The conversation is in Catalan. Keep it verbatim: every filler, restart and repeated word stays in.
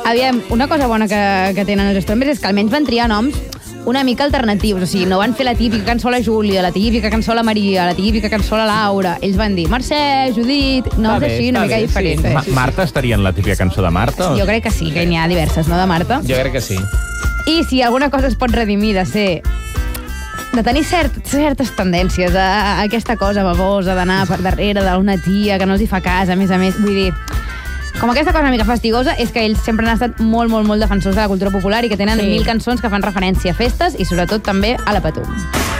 Aviam, una cosa bona que, que tenen els Strombers és que almenys van triar noms una mica alternatius, o sigui, no van fer la típica cançó a la Júlia, la típica cançó a la Maria, la típica cançó a la Laura. Ells van dir Mercè, Judit, no és així, una mica bé, diferent. Sí. Ma Marta estaria en la típica cançó de Marta? Jo crec que sí, que n'hi ha diverses, no, de Marta? Jo crec que sí. I si alguna cosa es pot redimir de ser... de tenir cert, certes tendències a, a aquesta cosa babosa d'anar per darrere d'una tia que no els hi fa cas, a més a més, vull dir... Com aquesta cosa una mica fastigosa és que ells sempre han estat molt, molt, molt defensors de la cultura popular i que tenen sí. mil cançons que fan referència a festes i sobretot també a la Patum.